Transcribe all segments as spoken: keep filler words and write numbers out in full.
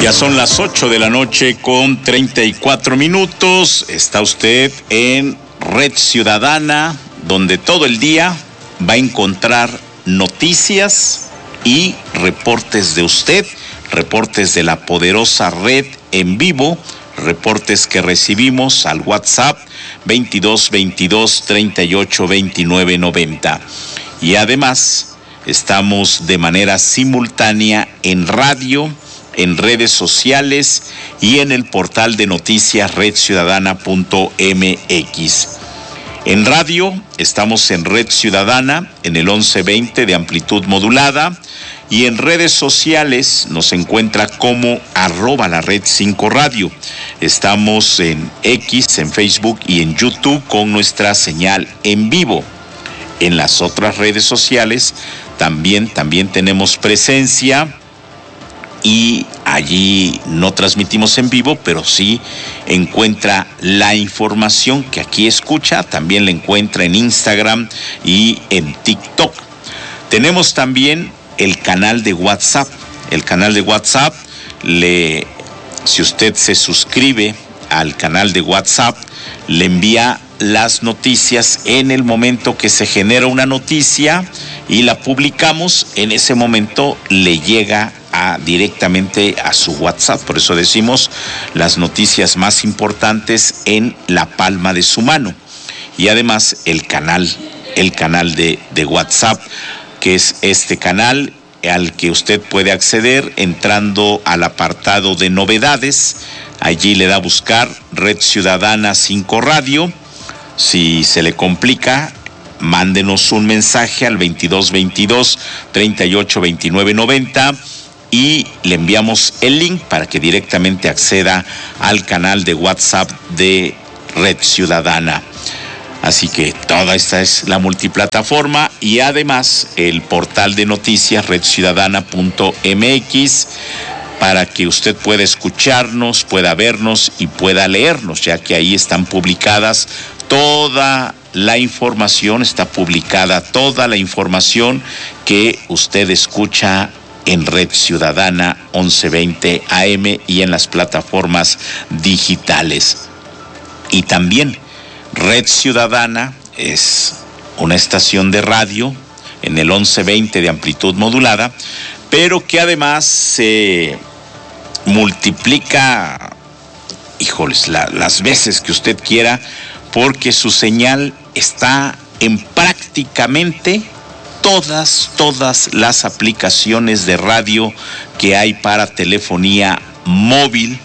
Ya son las ocho de la noche con treinta y cuatro minutos. Está usted en Red Ciudadana, donde todo el día va a encontrar noticias y reportes de usted, reportes de la poderosa red en vivo, reportes que recibimos al WhatsApp veintidós veintidós treinta y ocho veintinueve noventa. Y además estamos de manera simultánea en radio, en redes sociales y en el portal de noticias red ciudadana punto m x. En radio estamos en Red Ciudadana, en el once veinte de amplitud modulada, y en redes sociales nos encuentra como arroba la red cinco radio. Estamos en X, en Facebook y en YouTube con nuestra señal en vivo. En las otras redes sociales también, también tenemos presencia, y allí no transmitimos en vivo, pero sí encuentra la información que aquí escucha, también la encuentra en Instagram y en TikTok. Tenemos también el canal de WhatsApp. El canal de WhatsApp, le, si usted se suscribe al canal de WhatsApp, le envía las noticias en el momento que se genera una noticia y la publicamos. En ese momento le llega a, directamente a su WhatsApp. Por eso decimos las noticias más importantes en la palma de su mano. Y además el canal, el canal de, de WhatsApp, que es este canal al que usted puede acceder entrando al apartado de novedades. Allí le da a buscar Red Ciudadana cinco Radio. Si se le complica, mándenos un mensaje al veintidós veintidós treinta y ocho veintinueve noventa y le enviamos el link para que directamente acceda al canal de WhatsApp de Red Ciudadana. Así que toda esta es la multiplataforma, y además el portal de noticias red ciudadana punto m x, para que usted pueda escucharnos, pueda vernos y pueda leernos, ya que ahí están publicadas toda la información, está publicada toda la información que usted escucha en Red Ciudadana once veinte A M y en las plataformas digitales. Y también Red Ciudadana es una estación de radio en el once veinte de amplitud modulada, pero que además se multiplica, híjoles, la, las veces que usted quiera, porque su señal está en prácticamente todas, todas las aplicaciones de radio que hay para telefonía móvil.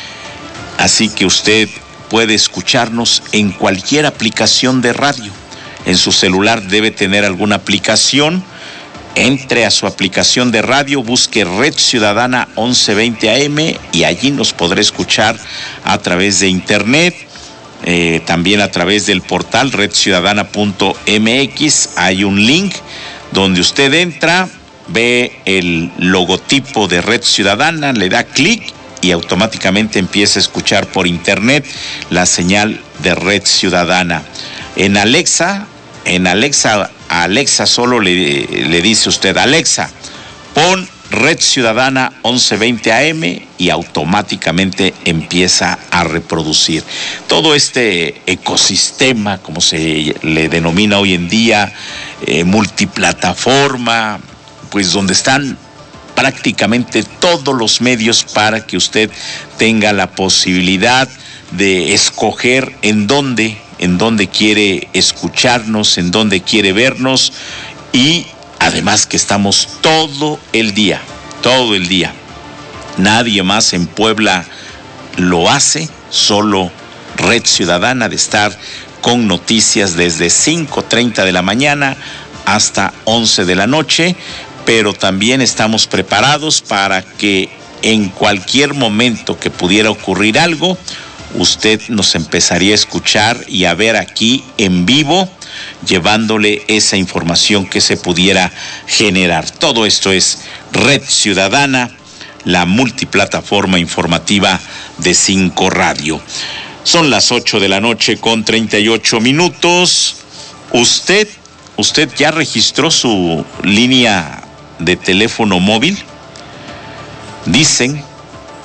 Así que usted puede escucharnos en cualquier aplicación de radio. En su celular debe tener alguna aplicación. Entre a su aplicación de radio, busque Red Ciudadana once veinte A M y allí nos podrá escuchar a través de internet. Eh, también a través del portal red ciudadana punto m x hay un link donde usted entra, ve el logotipo de Red Ciudadana, le da clic y automáticamente empieza a escuchar por internet la señal de Red Ciudadana. En Alexa, en Alexa, a Alexa solo le, le dice usted: Alexa, pon Red Ciudadana once veinte A M y automáticamente empieza a reproducir. Todo este ecosistema, como se le denomina hoy en día, eh, multiplataforma, pues donde están prácticamente todos los medios para que usted tenga la posibilidad de escoger en dónde, en dónde quiere escucharnos, en dónde quiere vernos, y además que estamos todo el día, todo el día. Nadie más en Puebla lo hace, solo Red Ciudadana, de estar con noticias desde cinco treinta de la mañana hasta once de la noche, pero también estamos preparados para que en cualquier momento que pudiera ocurrir algo, usted nos empezaría a escuchar y a ver aquí en vivo, llevándole esa información que se pudiera generar. Todo esto es Red Ciudadana, la multiplataforma informativa de cinco Radio. Son las ocho de la noche con treinta y ocho minutos. ¿Usted, usted ya registró su línea de teléfono móvil? Dicen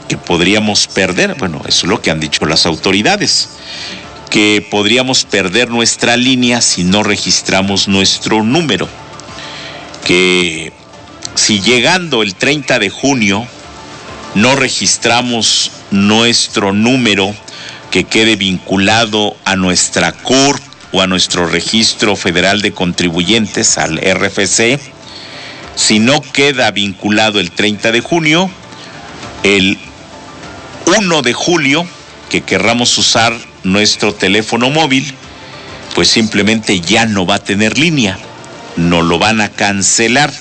que podríamos perder, bueno, eso es lo que han dicho las autoridades, que podríamos perder nuestra línea si no registramos nuestro número, que si llegando el treinta de junio no registramos nuestro número que quede vinculado a nuestra C U R P o a nuestro Registro Federal de Contribuyentes, al R F C, si no queda vinculado el treinta de junio, el primero de julio, que querramos usar nuestro teléfono móvil, pues simplemente ya no va a tener línea, no lo van a cancelar.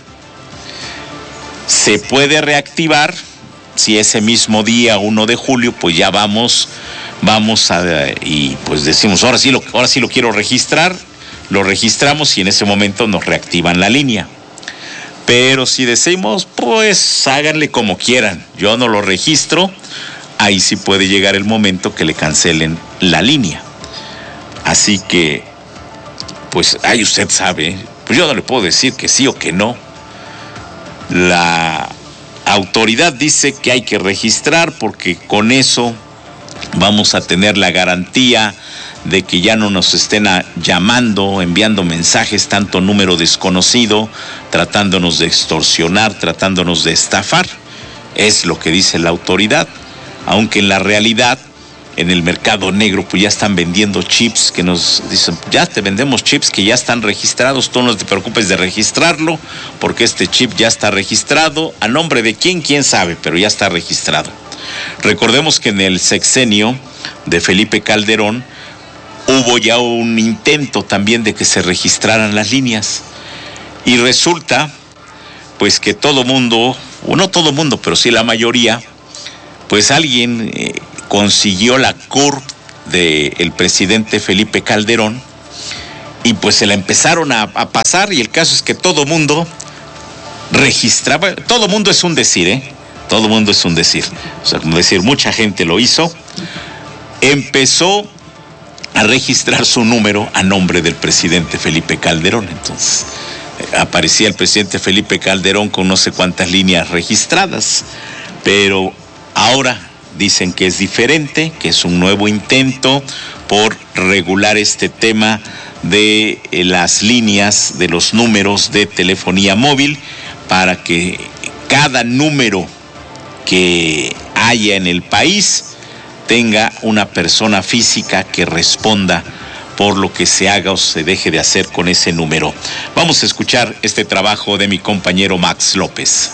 Se puede reactivar si ese mismo día, primero de julio, pues ya vamos, vamos a, y pues decimos, ahora sí lo, ahora sí lo quiero registrar, lo registramos y en ese momento nos reactivan la línea. Pero si decimos, pues háganle como quieran, yo no lo registro, ahí sí puede llegar el momento que le cancelen la línea. Así que, pues ahí usted sabe, pues yo no le puedo decir que sí o que no. La autoridad dice que hay que registrar porque con eso vamos a tener la garantía de que ya no nos estén a, llamando, enviando mensajes, tanto número desconocido, tratándonos de extorsionar, tratándonos de estafar. Es lo que dice la autoridad, aunque en la realidad, en el mercado negro, pues ya están vendiendo chips que nos dicen, ya te vendemos chips que ya están registrados, tú no te preocupes de registrarlo, porque este chip ya está registrado, a nombre de quién, quién sabe, pero ya está registrado. Recordemos que en el sexenio de Felipe Calderón hubo ya un intento también de que se registraran las líneas y resulta pues que todo mundo, o no todo mundo, pero sí la mayoría, pues alguien eh, consiguió la C U R P del presidente Felipe Calderón y pues se la empezaron a, a pasar y el caso es que todo mundo registraba, todo mundo es un decir, ¿eh? Todo mundo es un decir, o sea, como decir, mucha gente lo hizo, empezó a registrar su número a nombre del presidente Felipe Calderón. Entonces eh, aparecía el presidente Felipe Calderón con no sé cuántas líneas registradas, pero ahora dicen que es diferente, que es un nuevo intento por regular este tema de eh, las líneas, de los números de telefonía móvil, para que cada número que haya en el país tenga una persona física que responda por lo que se haga o se deje de hacer con ese número. Vamos a escuchar este trabajo de mi compañero Max López.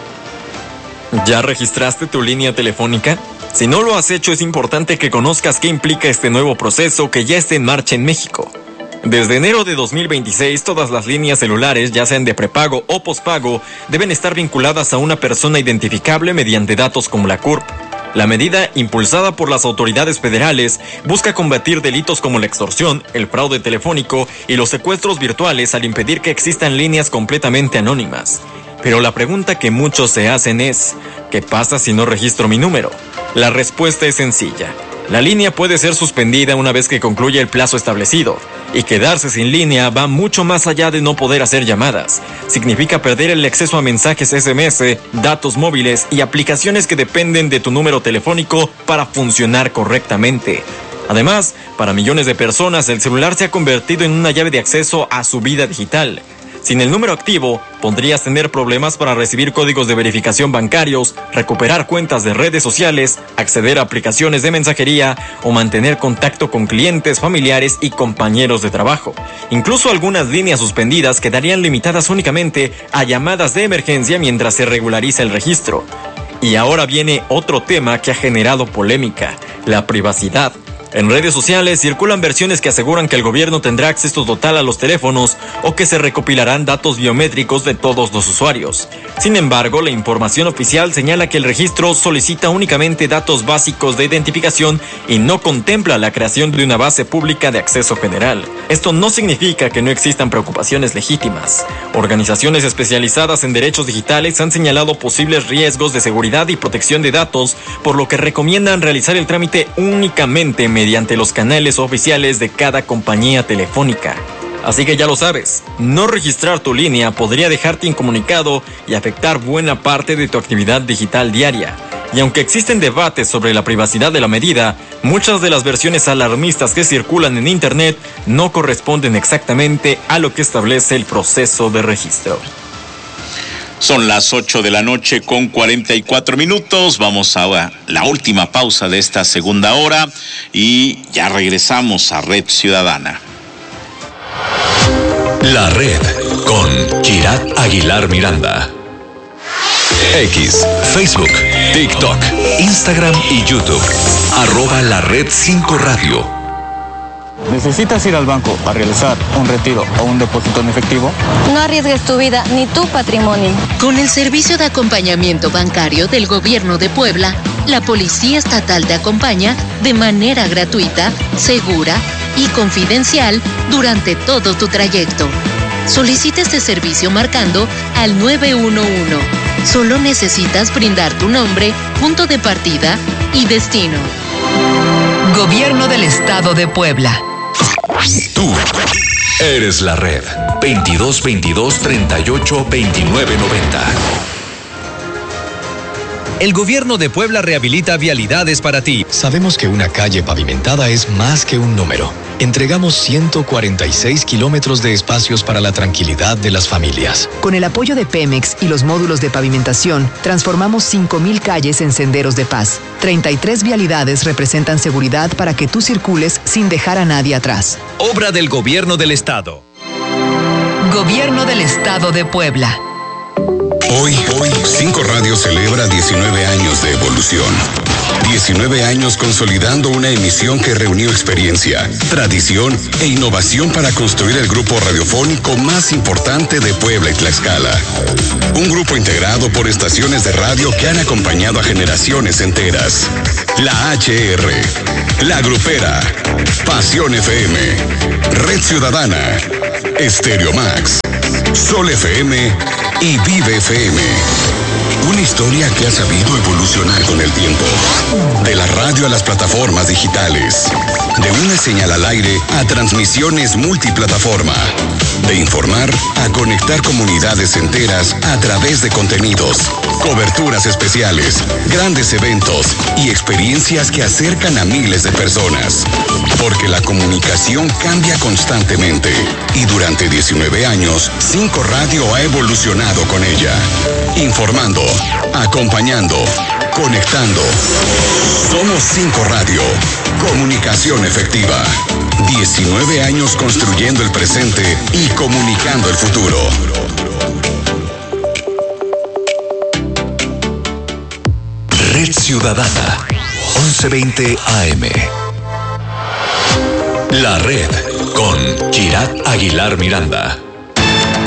¿Ya registraste tu línea telefónica? Si no lo has hecho, es importante que conozcas qué implica este nuevo proceso que ya está en marcha en México. Desde enero de dos mil veintiséis, todas las líneas celulares, ya sean de prepago o pospago, deben estar vinculadas a una persona identificable mediante datos como la C U R P. La medida, impulsada por las autoridades federales, busca combatir delitos como la extorsión, el fraude telefónico y los secuestros virtuales al impedir que existan líneas completamente anónimas. Pero la pregunta que muchos se hacen es, ¿qué pasa si no registro mi número? La respuesta es sencilla. La línea puede ser suspendida una vez que concluya el plazo establecido, y quedarse sin línea va mucho más allá de no poder hacer llamadas. Significa perder el acceso a mensajes ese eme ese, datos móviles y aplicaciones que dependen de tu número telefónico para funcionar correctamente. Además, para millones de personas, el celular se ha convertido en una llave de acceso a su vida digital. Sin el número activo, podrías tener problemas para recibir códigos de verificación bancarios, recuperar cuentas de redes sociales, acceder a aplicaciones de mensajería o mantener contacto con clientes, familiares y compañeros de trabajo. Incluso algunas líneas suspendidas quedarían limitadas únicamente a llamadas de emergencia mientras se regulariza el registro. Y ahora viene otro tema que ha generado polémica: la privacidad. En redes sociales circulan versiones que aseguran que el gobierno tendrá acceso total a los teléfonos o que se recopilarán datos biométricos de todos los usuarios. Sin embargo, la información oficial señala que el registro solicita únicamente datos básicos de identificación y no contempla la creación de una base pública de acceso general. Esto no significa que no existan preocupaciones legítimas. Organizaciones especializadas en derechos digitales han señalado posibles riesgos de seguridad y protección de datos, por lo que recomiendan realizar el trámite únicamente mediante los canales oficiales de cada compañía telefónica. Así que ya lo sabes, no registrar tu línea podría dejarte incomunicado y afectar buena parte de tu actividad digital diaria. y aunque existen debates sobre la privacidad de la medida, muchas de las versiones alarmistas que circulan en Internet no corresponden exactamente a lo que establece el proceso de registro. Son las ocho de la noche con cuarenta y cuatro minutos. Vamos a la última pausa de esta segunda hora y ya regresamos a Red Ciudadana. La Red con Kirat Aguilar Miranda. X, Facebook, TikTok, Instagram y YouTube. Arroba La Red cinco Radio. ¿Necesitas ir al banco a realizar un retiro o un depósito en efectivo? No arriesgues tu vida ni tu patrimonio. Con el servicio de acompañamiento bancario del Gobierno de Puebla, la Policía Estatal te acompaña de manera gratuita, segura y confidencial durante todo tu trayecto. Solicita este servicio marcando al nueve uno uno. Solo necesitas brindar tu nombre, punto de partida y destino. Gobierno del Estado de Puebla. Tú eres la Red. veintidós veintidós treinta y ocho veintinueve noventa. El Gobierno de Puebla rehabilita vialidades para ti. Sabemos que una calle pavimentada es más que un número. Entregamos ciento cuarenta y seis kilómetros de espacios para la tranquilidad de las familias. Con el apoyo de Pemex y los módulos de pavimentación, transformamos cinco mil calles en senderos de paz. treinta y tres vialidades representan seguridad para que tú circules sin dejar a nadie atrás. Obra del Gobierno del Estado. Gobierno del Estado de Puebla. Hoy, hoy, cinco Radio celebra diecinueve años de evolución. diecinueve años consolidando una emisión que reunió experiencia, tradición e innovación para construir el grupo radiofónico más importante de Puebla y Tlaxcala. Un grupo integrado por estaciones de radio que han acompañado a generaciones enteras. La H R, La Grupera, Pasión F M, Red Ciudadana, Estéreo Max, Sol F M y Vive F M. Una historia que ha sabido evolucionar con el tiempo. De la radio a las plataformas digitales. De una señal al aire a transmisiones multiplataforma. De informar a conectar comunidades enteras a través de contenidos, coberturas especiales, grandes eventos y experiencias que acercan a miles de personas. Porque la comunicación cambia constantemente. Y durante diecinueve años, cinco Radio ha evolucionado con ella. Informando, acompañando, conectando. Somos cinco Radio. Comunicación efectiva. diecinueve años construyendo el presente y comunicando el futuro. Red Ciudadana, once veinte A M. La Red con Kirat Aguilar Miranda.